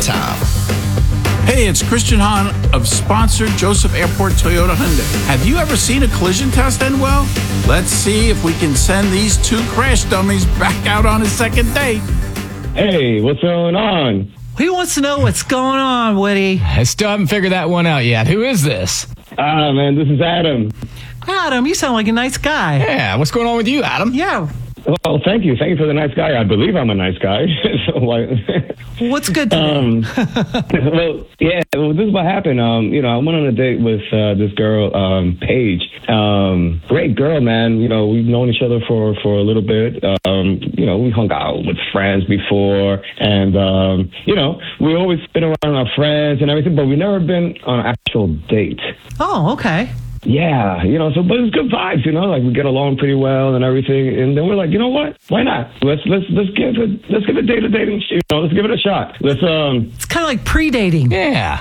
time. Hey, it's Christian Hahn of sponsored Joseph Airport Toyota Hyundai. Have you ever seen a collision test end well? Let's see if we can send these two crash dummies back out on a second date. Hey, what's going on? Who wants to know what's going on, Woody? I still haven't figured that one out yet. Who is this? Man, this is Adam. Adam, you sound like a nice guy. Yeah, what's going on with you, Adam? Yeah. Well, thank you. Thank you for the nice guy. I believe I'm a nice guy. So, What's good today? This is what happened. I went on a date with this girl, Paige. Great girl, man. We've known each other for a little bit. We hung out with friends before, and we always been around our friends and everything, but we never been on an actual date. Oh, okay. Yeah, but it's good vibes, like we get along pretty well and everything. And then we're like, you know what? Why not? Let's give a date a dating. Let's give it a shot. It's kind of like pre-dating. Yeah.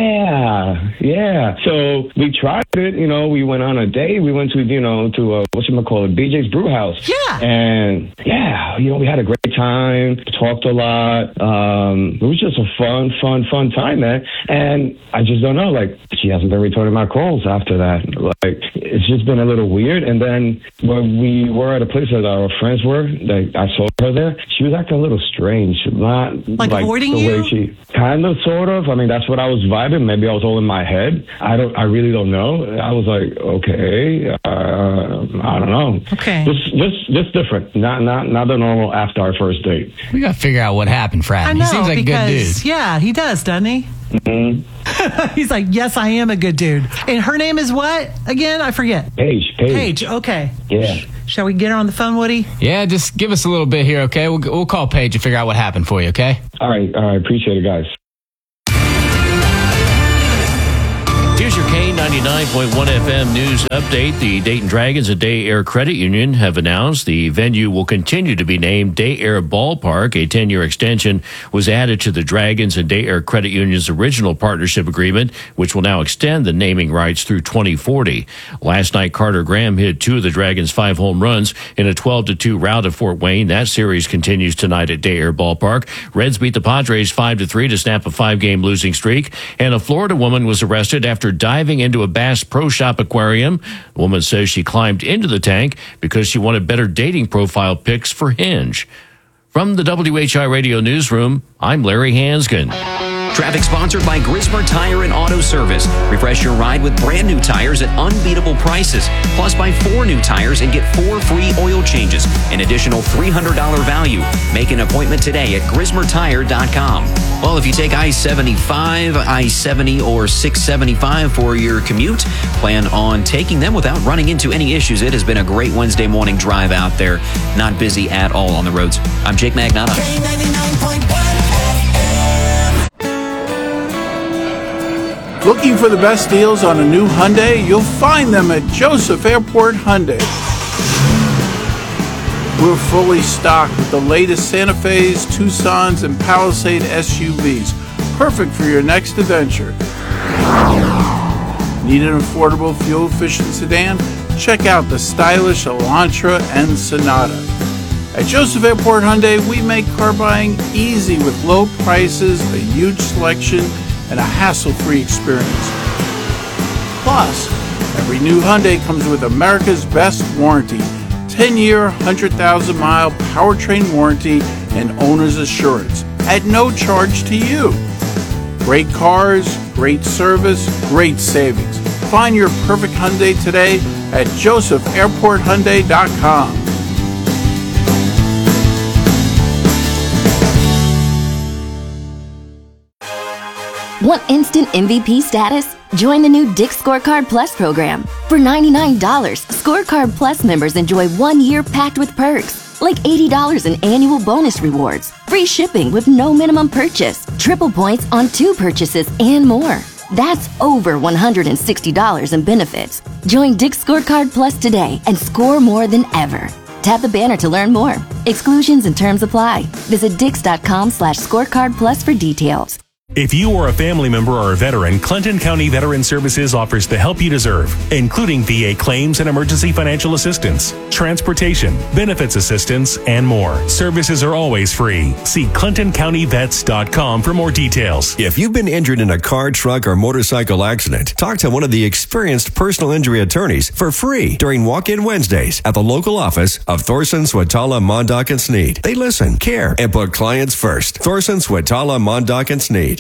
So we tried it. We went on a date. We went to BJ's Brew House. Yeah. And we had a great time. Talked a lot. It was just a fun time, man. And I just don't know. Like, she hasn't been returning my calls after that. Like, it's just been a little weird. And then when we were at a place that our friends were, I saw her there, she was acting a little strange. Not like avoiding the you? way she kind of, sort of. I mean, that's what I was vibing. Maybe I was all in my head. I really don't know. I was like, okay, I don't know. Okay. Just different. Not the normal after our first date. We got to figure out what happened, Frat. I know, he seems like a good dude. Yeah, he does, doesn't he? Mm-hmm. He's like, yes, I am a good dude. And her name is what? Again, I forget. Paige. Okay. Yeah. Shall we get her on the phone, Woody? Yeah, just give us a little bit here, okay? We'll call Paige and figure out what happened for you, okay? All right. Appreciate it, guys. Here's your K99.1 FM news update. The Dayton Dragons and Day Air Credit Union have announced the venue will continue to be named Day Air Ballpark. A 10-year extension was added to the Dragons and Day Air Credit Union's original partnership agreement, which will now extend the naming rights through 2040. Last night, Carter Graham hit two of the Dragons' 5 home runs in a 12-2 rout at Fort Wayne. That series continues tonight at Day Air Ballpark. Reds beat the Padres 5-3 to snap a 5-game losing streak, and a Florida woman was arrested after diving into a Bass Pro Shop aquarium. The woman says she climbed into the tank because she wanted better dating profile pics for Hinge. From the WHI Radio Newsroom, I'm Larry Hansgen. Traffic sponsored by Grismer Tire and Auto Service. Refresh your ride with brand new tires at unbeatable prices. Plus, buy 4 new tires and get 4 free oil changes. An additional $300 value. Make an appointment today at GrismerTire.com. Well, if you take I-75, I-70, or 675 for your commute, plan on taking them without running into any issues. It has been a great Wednesday morning drive out there. Not busy at all on the roads. I'm Jake Magnotta. Looking for the best deals on a new Hyundai? You'll find them at Joseph Airport Hyundai. We're fully stocked with the latest Santa Fe's, Tucsons, and Palisade SUVs. Perfect for your next adventure. Need an affordable, fuel-efficient sedan? Check out the stylish Elantra and Sonata. At Joseph Airport Hyundai, we make car buying easy with low prices, a huge selection, and a hassle-free experience. Plus, every new Hyundai comes with America's best warranty, 10-year, 100,000-mile powertrain warranty and owner's assurance at no charge to you. Great cars, great service, great savings. Find your perfect Hyundai today at josephairporthyundai.com. Want instant MVP status? Join the new Dick's Scorecard Plus program. For $99, Scorecard Plus members enjoy 1 year packed with perks, like $80 in annual bonus rewards, free shipping with no minimum purchase, triple points on 2 purchases, and more. That's over $160 in benefits. Join Dick's Scorecard Plus today and score more than ever. Tap the banner to learn more. Exclusions and terms apply. Visit Dix.com/scorecard plus for details. If you or a family member are a veteran, Clinton County Veteran Services offers the help you deserve, including VA claims and emergency financial assistance, transportation, benefits assistance, and more. Services are always free. See ClintonCountyVets.com for more details. If you've been injured in a car, truck, or motorcycle accident, talk to one of the experienced personal injury attorneys for free during walk-in Wednesdays at the local office of Thorson, Swatala, Mondock, and Sneed. They listen, care, and put clients first. Thorson, Swatala, Mondock, and Sneed.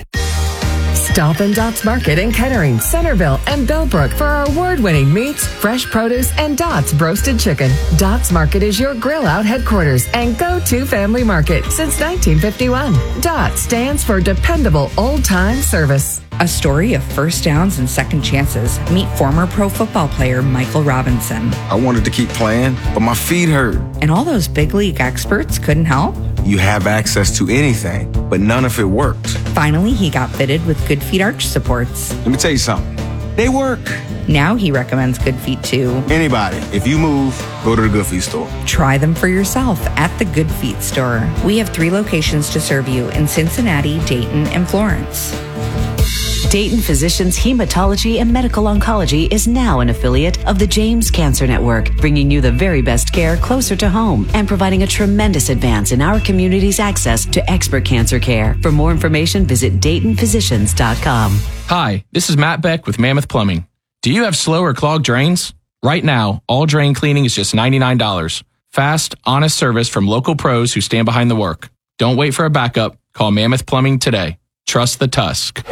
Stop in Dots Market in Kettering, Centerville, and Bellbrook for our award-winning meats, fresh produce, and Dots roasted chicken. Dots Market is your grill-out headquarters and go-to family market since 1951. Dots stands for dependable old-time service. A story of first downs and second chances. Meet former pro football player Michael Robinson. I wanted to keep playing, but my feet hurt. And all those big league experts couldn't help? You have access to anything, but none of it worked. Finally, he got fitted with Good Feet arch supports. Let me tell you something. They work. Now he recommends Good Feet to anybody. If you move, go to the Good Feet store. Try them for yourself at the Good Feet store. We have 3 locations to serve you in Cincinnati, Dayton, and Florence. Dayton Physicians Hematology and Medical Oncology is now an affiliate of the James Cancer Network, bringing you the very best care closer to home and providing a tremendous advance in our community's access to expert cancer care. For more information, visit DaytonPhysicians.com. Hi, this is Matt Beck with Mammoth Plumbing. Do you have slow or clogged drains? Right now, all drain cleaning is just $99. Fast, honest service from local pros who stand behind the work. Don't wait for a backup. Call Mammoth Plumbing today. Trust the Tusk.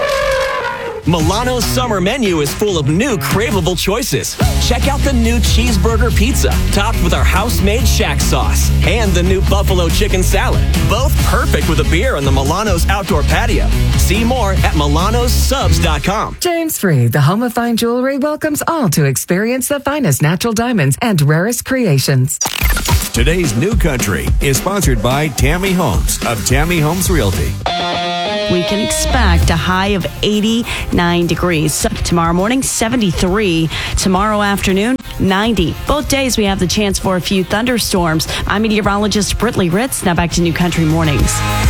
Milano's summer menu is full of new craveable choices. Check out the new cheeseburger pizza, topped with our house-made shack sauce, and the new buffalo chicken salad. Both perfect with a beer on the Milano's outdoor patio. See more at milanossubs.com. James Freed, the home of fine jewelry, welcomes all to experience the finest natural diamonds and rarest creations. Today's New Country is sponsored by Tammy Holmes of Tammy Holmes Realty. We can expect a high of 89 degrees. Tomorrow morning, 73. Tomorrow afternoon, 90. Both days we have the chance for a few thunderstorms. I'm meteorologist Britley Ritz. Now back to New Country Mornings.